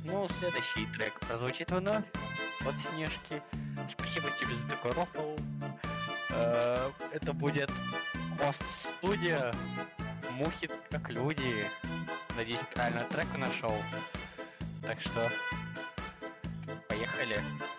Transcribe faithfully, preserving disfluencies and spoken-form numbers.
Ну, следующий трек прозвучит вновь от Снежки. Спасибо тебе за такой рофл. Э, Это будет Host Studio. Мухи как люди. Надеюсь, правильно трек нашел. Так что поехали.